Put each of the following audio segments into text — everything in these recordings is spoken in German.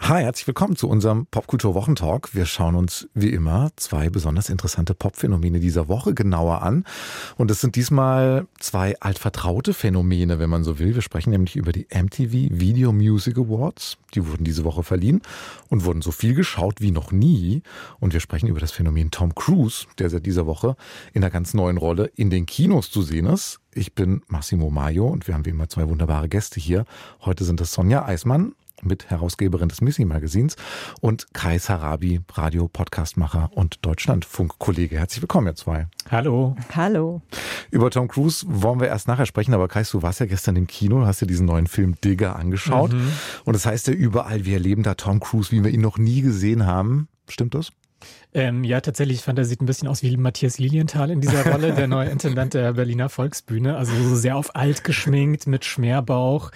Hi, herzlich willkommen zu unserem Popkultur-Wochentalk. Wir schauen uns wie immer zwei besonders interessante Popphänomene dieser Woche genauer an. Und es sind diesmal zwei altvertraute Phänomene, wenn man so will. Wir sprechen nämlich über die MTV Video Music Awards. Die wurden diese Woche verliehen und wurden so viel geschaut wie noch nie. Und wir sprechen über das Phänomen Tom Cruise, der seit dieser Woche in einer ganz neuen Rolle in den Kinos zu sehen ist. Ich bin Massimo Maio und wir haben wie immer zwei wunderbare Gäste hier. Heute sind es Sonja Eismann, Mitherausgeberin des Missy-Magazins, und Kai Sarabi, Radio-Podcastmacher und Deutschlandfunk-Kollege. Herzlich willkommen, ihr zwei. Hallo. Hallo. Über Tom Cruise wollen wir erst nachher sprechen, aber Kai, du warst ja gestern im Kino, hast dir diesen neuen Film Digger angeschaut. Und es heißt ja überall, wir erleben da Tom Cruise, wie wir ihn noch nie gesehen haben. Stimmt das? Ja, tatsächlich, ich fand, er sieht ein bisschen aus wie Matthias Lilienthal in dieser Rolle, der neue Intendant der Berliner Volksbühne. Also so sehr auf alt geschminkt, mit Schmerbauch.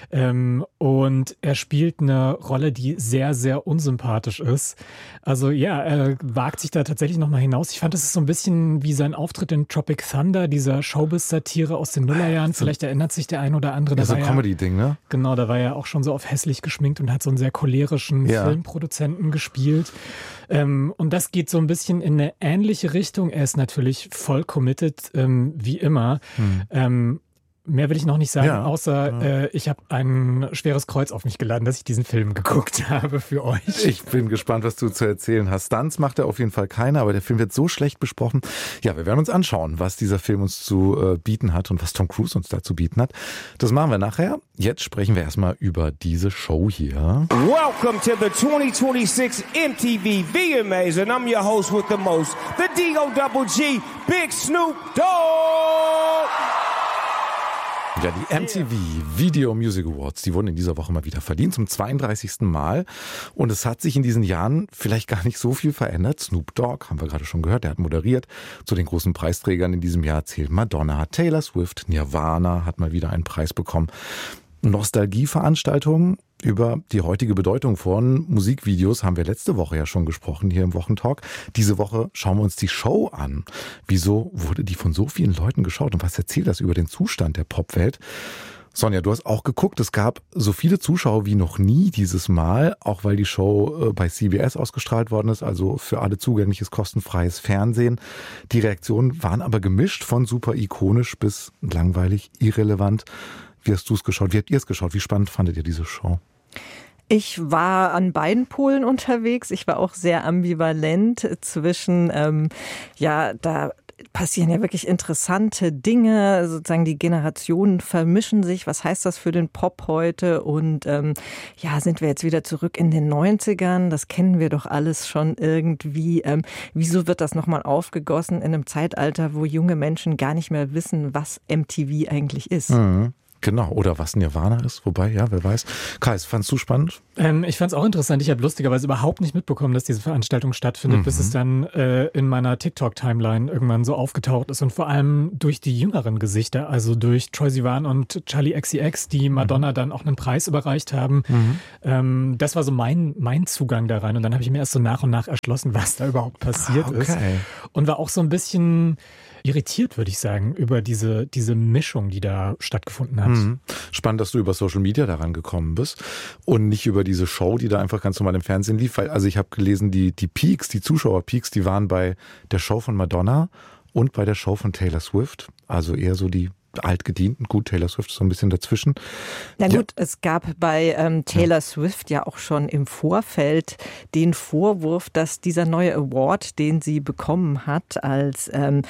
Und er spielt eine Rolle, die sehr, sehr unsympathisch ist. Also ja, er wagt sich da tatsächlich nochmal hinaus. Ich fand, es ist so ein bisschen wie sein Auftritt in Tropic Thunder, dieser Showbiz-Satire aus den Nullerjahren. Vielleicht erinnert sich der ein oder andere. Ja, so ein Comedy-Ding, ne? Genau, da war er auch schon so auf hässlich geschminkt und hat so einen sehr cholerischen Filmproduzenten gespielt. Und das geht so ein bisschen in eine ähnliche Richtung. Er ist natürlich voll committed, wie immer. Mehr will ich noch nicht sagen, außer ich habe ein schweres Kreuz auf mich geladen, dass ich diesen Film geguckt habe für euch. Ich bin gespannt, was du zu erzählen hast. Stunts macht er auf jeden Fall keiner, aber der Film wird so schlecht besprochen. Ja, wir werden uns anschauen, was dieser Film uns zu bieten hat und was Tom Cruise uns da zu bieten hat. Das machen wir nachher. Jetzt sprechen wir erstmal über diese Show hier. Welcome to the 2026 MTV VMAs and I'm your host with the most, the D-O-double-G, Big Snoop Dogg! Ja, die MTV Video Music Awards, die wurden in dieser Woche mal wieder verliehen, zum 32. Mal. Und es hat sich in diesen Jahren vielleicht gar nicht so viel verändert. Snoop Dogg, haben wir gerade schon gehört, der hat moderiert. Zu den großen Preisträgern in diesem Jahr zählt Madonna, Taylor Swift, Nirvana hat mal wieder einen Preis bekommen. Nostalgieveranstaltungen über die heutige Bedeutung von Musikvideos haben wir letzte Woche ja schon gesprochen hier im Wochentalk. Diese Woche schauen wir uns die Show an. Wieso wurde die von so vielen Leuten geschaut und was erzählt das über den Zustand der Popwelt? Sonja, du hast auch geguckt, es gab so viele Zuschauer wie noch nie dieses Mal, auch weil die Show bei CBS ausgestrahlt worden ist, also für alle zugängliches, kostenfreies Fernsehen. Die Reaktionen waren aber gemischt, von super ikonisch bis langweilig, irrelevant. Wie hast du es geschaut? Wie habt ihr es geschaut? Wie spannend fandet ihr diese Show? Ich war an beiden Polen unterwegs. Ich war auch sehr ambivalent zwischen, da passieren ja wirklich interessante Dinge, sozusagen die Generationen vermischen sich. Was heißt das für den Pop heute? Und sind wir jetzt wieder zurück in den 90ern? Das kennen wir doch alles schon irgendwie. Wieso wird das nochmal aufgegossen in einem Zeitalter, wo junge Menschen gar nicht mehr wissen, was MTV eigentlich ist? Genau, oder was Nirvana ist, wobei, ja, wer weiß. Kai, fandst du spannend? Ich fand es auch interessant. Ich habe lustigerweise überhaupt nicht mitbekommen, dass diese Veranstaltung stattfindet, bis es dann in meiner TikTok-Timeline irgendwann so aufgetaucht ist und vor allem durch die jüngeren Gesichter, also durch Troye Sivan und Charli XCX, die Madonna dann auch einen Preis überreicht haben. Das war so mein Zugang da rein und dann habe ich mir erst so nach und nach erschlossen, was da überhaupt passiert ist und war auch so ein bisschen irritiert, würde ich sagen, über diese Mischung, die da stattgefunden hat. Spannend, dass du über Social Media daran gekommen bist und nicht über diese Show, die da einfach ganz normal im Fernsehen lief. Also ich habe gelesen, die Peaks, die Zuschauerpeaks, die waren bei der Show von Madonna und bei der Show von Taylor Swift. Also eher so die altgedienten. Gut, Taylor Swift ist so ein bisschen dazwischen. Na gut, es gab bei Taylor Swift ja auch schon im Vorfeld den Vorwurf, dass dieser neue Award, den sie bekommen hat als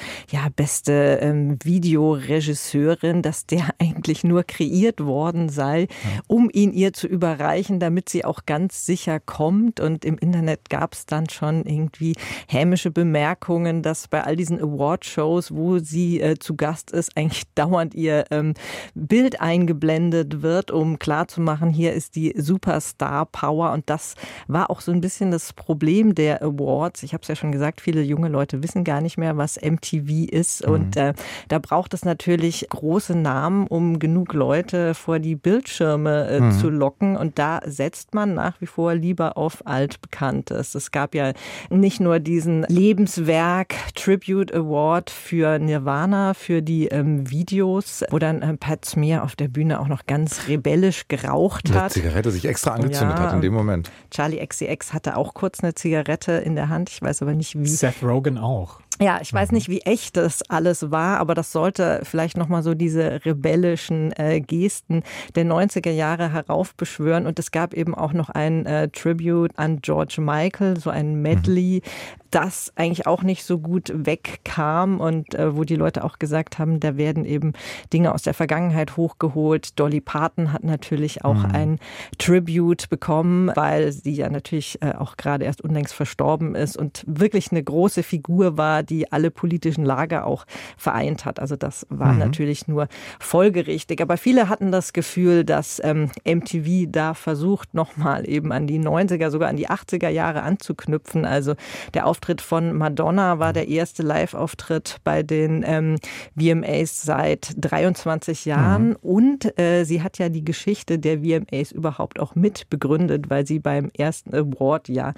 beste Videoregisseurin, dass der eigentlich nur kreiert worden sei, um ihn ihr zu überreichen, damit sie auch ganz sicher kommt. Und im Internet gab es dann schon irgendwie hämische Bemerkungen, dass bei all diesen Award-Shows, wo sie zu Gast ist, eigentlich dauernd ihr Bild eingeblendet wird, um klarzumachen, hier ist die Superstar-Power. Und das war auch so ein bisschen das Problem der Awards. Ich habe es ja schon gesagt, viele junge Leute wissen gar nicht mehr, was MTV ist. Und da braucht es natürlich große Namen, um genug Leute vor die Bildschirme zu locken. Und da setzt man nach wie vor lieber auf Altbekanntes. Es gab ja nicht nur diesen Lebenswerk Tribute Award für Nirvana, für die Video Videos, wo dann Pat Smear auf der Bühne auch noch ganz rebellisch geraucht hat. Eine Zigarette sich extra angezündet hat in dem Moment. Charli XCX hatte auch kurz eine Zigarette in der Hand. Ich weiß aber nicht, wie. Seth Rogen auch. Ja, ich weiß nicht, wie echt das alles war, aber das sollte vielleicht nochmal so diese rebellischen Gesten der 90er Jahre heraufbeschwören. Und es gab eben auch noch ein Tribute an George Michael, so ein Medley, das eigentlich auch nicht so gut wegkam und wo die Leute auch gesagt haben, da werden eben Dinge aus der Vergangenheit hochgeholt. Dolly Parton hat natürlich auch ein Tribute bekommen, weil sie ja natürlich auch gerade erst unlängst verstorben ist und wirklich eine große Figur war, die alle politischen Lager auch vereint hat. Also das war natürlich nur folgerichtig. Aber viele hatten das Gefühl, dass MTV da versucht, nochmal eben an die 90er, sogar an die 80er Jahre anzuknüpfen. Also der Auftritt von Madonna war der erste Live-Auftritt bei den VMAs seit 23 Jahren. Und sie hat ja die Geschichte der VMAs überhaupt auch mit begründet, weil sie beim ersten Award-Jahr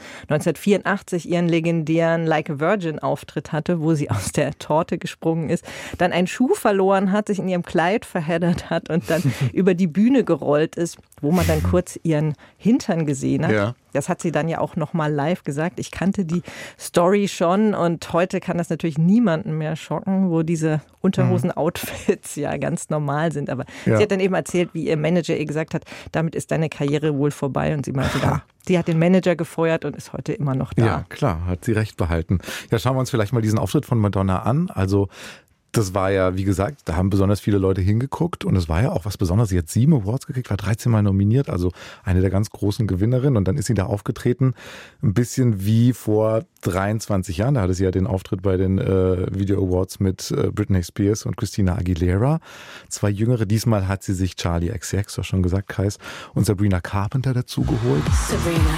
1984 ihren legendären Like a Virgin-Auftritt hatte, wo sie aus der Torte gesprungen ist, dann einen Schuh verloren hat, sich in ihrem Kleid verheddert hat und dann über die Bühne gerollt ist, wo man dann kurz ihren Hintern gesehen hat. Ja. Das hat sie dann ja auch nochmal live gesagt. Ich kannte die Story schon und heute kann das natürlich niemanden mehr schocken, wo diese Unterhosen-Outfits ja ganz normal sind. Aber sie hat dann eben erzählt, wie ihr Manager ihr gesagt hat, damit ist deine Karriere wohl vorbei. Und sie meinte, sie hat den Manager gefeuert und ist heute immer noch da. Ja, klar, hat sie recht behalten. Ja, schauen wir uns vielleicht mal diesen Auftritt von Madonna an. Also das war ja, wie gesagt, da haben besonders viele Leute hingeguckt und es war ja auch was Besonderes. Sie hat 7 Awards gekriegt, war 13 Mal nominiert, also eine der ganz großen Gewinnerinnen und dann ist sie da aufgetreten, ein bisschen wie vor 23 Jahren. Da hatte sie ja den Auftritt bei den Video Awards mit Britney Spears und Christina Aguilera. 2 Jüngere, diesmal hat sie sich Charli XCX, du hast schon gesagt, Kais, und Sabrina Carpenter dazu geholt. Sabrina,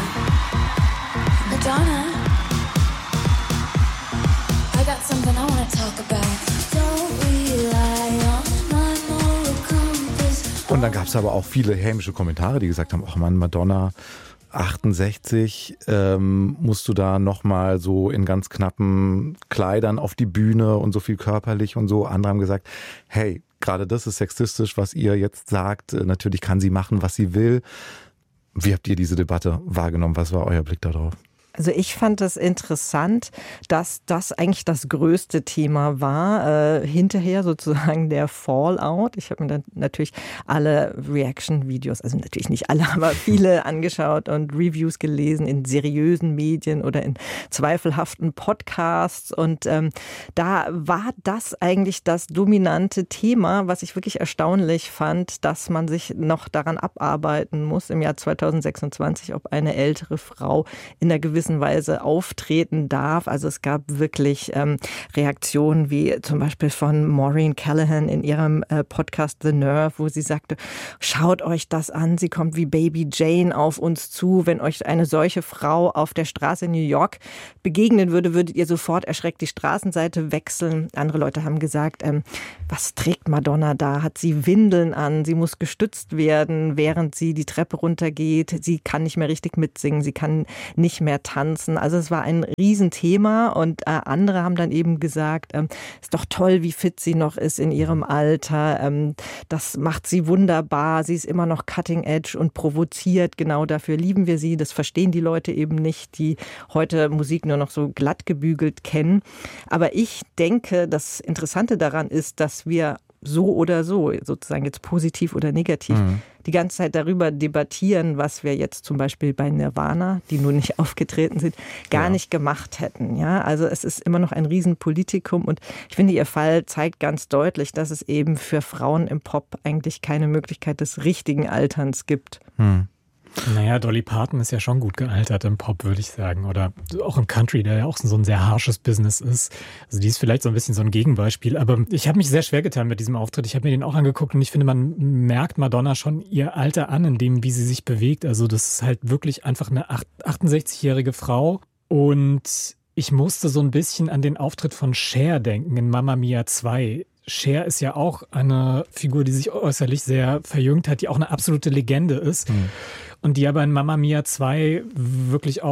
Madonna, I got something I want to talk about. Und dann gab es aber auch viele hämische Kommentare, die gesagt haben, ach Mann, Madonna, 68, musst du da nochmal so in ganz knappen Kleidern auf die Bühne und so viel körperlich und so. Andere haben gesagt, hey, gerade das ist sexistisch, was ihr jetzt sagt. Natürlich kann sie machen, was sie will. Wie habt ihr diese Debatte wahrgenommen? Was war euer Blick darauf? Also ich fand es interessant, dass das eigentlich das größte Thema war, hinterher sozusagen der Fallout. Ich habe mir dann natürlich alle Reaction-Videos, also natürlich nicht alle, aber viele angeschaut und Reviews gelesen in seriösen Medien oder in zweifelhaften Podcasts. Und da war das eigentlich das dominante Thema, was ich wirklich erstaunlich fand, dass man sich noch daran abarbeiten muss im Jahr 2026, ob eine ältere Frau in einer gewissen Weise auftreten darf. Also es gab wirklich Reaktionen wie zum Beispiel von Maureen Callahan in ihrem Podcast The Nerve, wo sie sagte, schaut euch das an, sie kommt wie Baby Jane auf uns zu. Wenn euch eine solche Frau auf der Straße in New York begegnen würde, würdet ihr sofort erschreckt die Straßenseite wechseln. Andere Leute haben gesagt, was trägt Madonna da? Hat sie Windeln an? Sie muss gestützt werden, während sie die Treppe runtergeht. Sie kann nicht mehr richtig mitsingen, sie kann nicht mehr tanzen. Also es war ein Riesenthema und andere haben dann eben gesagt, ist doch toll, wie fit sie noch ist in ihrem Alter. Das macht sie wunderbar. Sie ist immer noch cutting edge und provoziert. Genau dafür lieben wir sie. Das verstehen die Leute eben nicht, die heute Musik nur noch so glatt gebügelt kennen. Aber ich denke, das Interessante daran ist, dass wir so oder so, sozusagen jetzt positiv oder negativ, die ganze Zeit darüber debattieren, was wir jetzt zum Beispiel bei Nirvana, die nun nicht aufgetreten sind, gar nicht gemacht hätten. Ja, also es ist immer noch ein Riesenpolitikum und ich finde, ihr Fall zeigt ganz deutlich, dass es eben für Frauen im Pop eigentlich keine Möglichkeit des richtigen Alterns gibt. Naja, Dolly Parton ist ja schon gut gealtert im Pop, würde ich sagen. Oder auch im Country, der ja auch so ein sehr harsches Business ist. Also die ist vielleicht so ein bisschen so ein Gegenbeispiel. Aber ich habe mich sehr schwer getan mit diesem Auftritt. Ich habe mir den auch angeguckt und ich finde, man merkt Madonna schon ihr Alter an, in dem, wie sie sich bewegt. Also das ist halt wirklich einfach eine 68-jährige Frau. Und ich musste so ein bisschen an den Auftritt von Cher denken in Mamma Mia 2. Cher ist ja auch eine Figur, die sich äußerlich sehr verjüngt hat, die auch eine absolute Legende ist. Und die aber in Mamma Mia 2 wirklich auch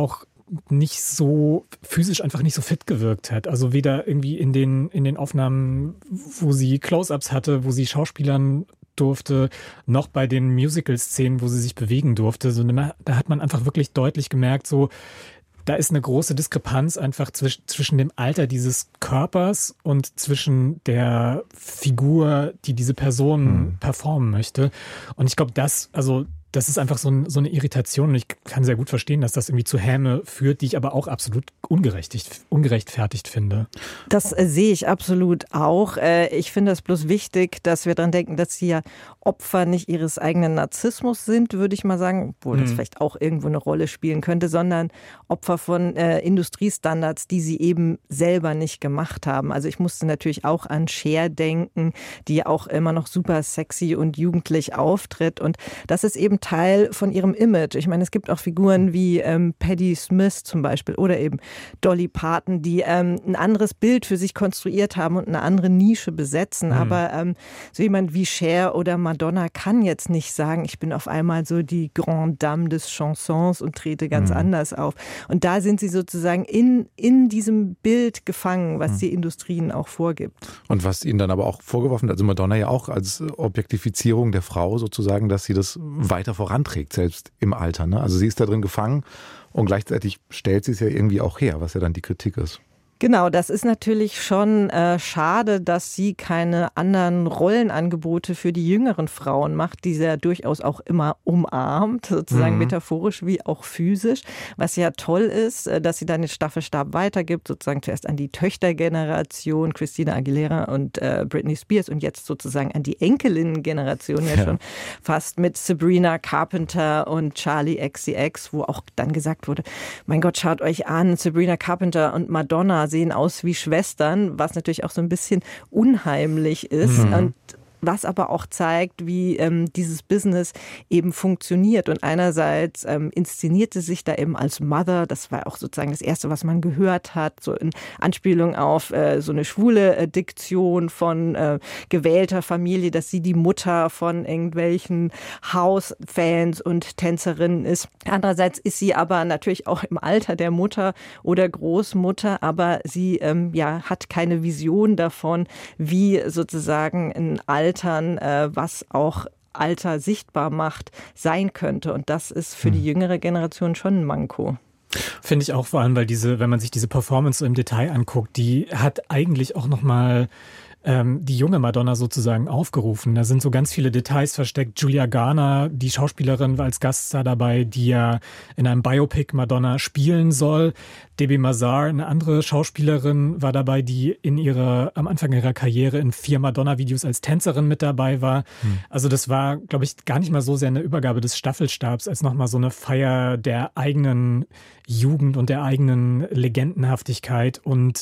nicht so physisch einfach nicht so fit gewirkt hat. Also weder irgendwie in den Aufnahmen, wo sie Close-ups hatte, wo sie Schauspielern durfte, noch bei den Musical-Szenen, wo sie sich bewegen durfte. So, da hat man einfach wirklich deutlich gemerkt, so, da ist eine große Diskrepanz einfach zwischen dem Alter dieses Körpers und zwischen der Figur, die diese Person performen möchte. Und ich glaube, das ist einfach so eine Irritation und ich kann sehr gut verstehen, dass das irgendwie zu Häme führt, die ich aber auch absolut ungerechtfertigt finde. Das sehe ich absolut auch. Ich finde es bloß wichtig, dass wir daran denken, dass sie ja Opfer nicht ihres eigenen Narzissmus sind, würde ich mal sagen, obwohl das vielleicht auch irgendwo eine Rolle spielen könnte, sondern Opfer von Industriestandards, die sie eben selber nicht gemacht haben. Also ich musste natürlich auch an Cher denken, die ja auch immer noch super sexy und jugendlich auftritt und das ist eben Teil von ihrem Image. Ich meine, es gibt auch Figuren wie Patti Smith zum Beispiel oder eben Dolly Parton, die ein anderes Bild für sich konstruiert haben und eine andere Nische besetzen. Aber so jemand wie Cher oder Madonna kann jetzt nicht sagen, ich bin auf einmal so die Grande Dame des Chansons und trete ganz anders auf. Und da sind sie sozusagen in diesem Bild gefangen, was die Industrie ihnen auch vorgibt. Und was ihnen dann aber auch vorgeworfen wird, also Madonna ja auch als Objektifizierung der Frau sozusagen, dass sie das weiter voranträgt, selbst im Alter. Ne? Also sie ist da drin gefangen und gleichzeitig stellt sie es ja irgendwie auch her, was ja dann die Kritik ist. Genau, das ist natürlich schon schade, dass sie keine anderen Rollenangebote für die jüngeren Frauen macht, die sie ja durchaus auch immer umarmt, sozusagen metaphorisch wie auch physisch, was ja toll ist, dass sie dann den Staffelstab weitergibt, sozusagen zuerst an die Töchtergeneration, Christina Aguilera und Britney Spears und jetzt sozusagen an die Enkelinnen-Generation ja schon fast mit Sabrina Carpenter und Charli XCX, wo auch dann gesagt wurde, mein Gott, schaut euch an, Sabrina Carpenter und Madonna sehen aus wie Schwestern, was natürlich auch so ein bisschen unheimlich ist. Und was aber auch zeigt, wie dieses Business eben funktioniert. Und einerseits inszenierte sich da eben als Mother, das war auch sozusagen das Erste, was man gehört hat, so in Anspielung auf so eine schwule Diktion von gewählter Familie, dass sie die Mutter von irgendwelchen House-Fans und Tänzerinnen ist. Andererseits ist sie aber natürlich auch im Alter der Mutter oder Großmutter, aber sie hat keine Vision davon, wie sozusagen ein Altern, was auch Alter sichtbar macht, sein könnte. Und das ist für die jüngere Generation schon ein Manko. Finde ich auch, vor allem, weil wenn man sich diese Performance so im Detail anguckt, die hat eigentlich auch nochmal die junge Madonna sozusagen aufgerufen. Da sind so ganz viele Details versteckt. Julia Garner, die Schauspielerin, war als Gaststar dabei, die ja in einem Biopic Madonna spielen soll. Debbie Mazar, eine andere Schauspielerin, war dabei, die am Anfang ihrer Karriere in 4 Madonna-Videos als Tänzerin mit dabei war. Also das war, glaube ich, gar nicht mal so sehr eine Übergabe des Staffelstabs, als nochmal so eine Feier der eigenen Jugend und der eigenen Legendenhaftigkeit. Und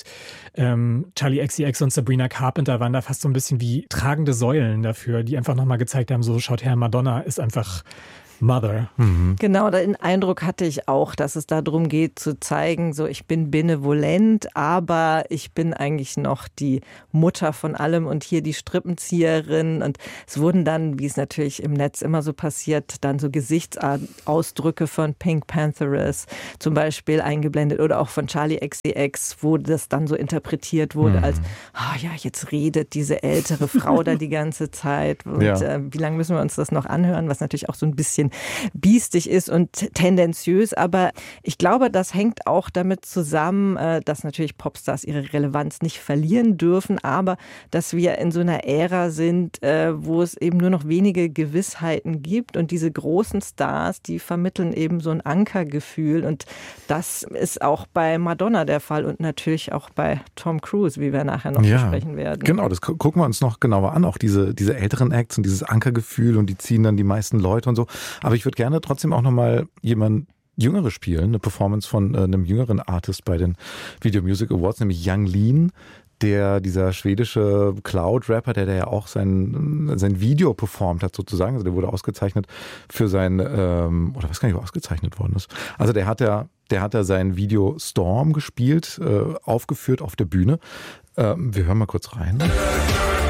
Charli XCX und Sabrina Carpenter waren da fast so ein bisschen wie tragende Säulen dafür, die einfach nochmal gezeigt haben, so schaut her, Madonna ist einfach Mother. Genau, den Eindruck hatte ich auch, dass es darum geht zu zeigen, so ich bin benevolent, aber ich bin eigentlich noch die Mutter von allem und hier die Strippenzieherin. Und es wurden dann, wie es natürlich im Netz immer so passiert, dann so Gesichtsausdrücke von Pink Pantheress zum Beispiel eingeblendet oder auch von Charli XCX, wo das dann so interpretiert wurde als, jetzt redet diese ältere Frau da die ganze Zeit und wie lange müssen wir uns das noch anhören, was natürlich auch so ein bisschen biestig ist und tendenziös, aber ich glaube, das hängt auch damit zusammen, dass natürlich Popstars ihre Relevanz nicht verlieren dürfen, aber dass wir in so einer Ära sind, wo es eben nur noch wenige Gewissheiten gibt und diese großen Stars, die vermitteln eben so ein Ankergefühl und das ist auch bei Madonna der Fall und natürlich auch bei Tom Cruise, wie wir nachher noch besprechen werden. Genau, das gucken wir uns noch genauer an, auch diese älteren Acts und dieses Ankergefühl und die ziehen dann die meisten Leute und so. Aber ich würde gerne trotzdem auch nochmal jemanden Jüngere spielen, eine Performance von einem jüngeren Artist bei den Video Music Awards, nämlich Yung Lean, dieser schwedische Cloud-Rapper, der ja auch sein Video performt hat sozusagen, also der wurde ausgezeichnet für sein, oder weiß gar nicht, wo ausgezeichnet worden ist. Also der hat ja sein Video Storm gespielt, aufgeführt auf der Bühne. Wir hören mal kurz rein.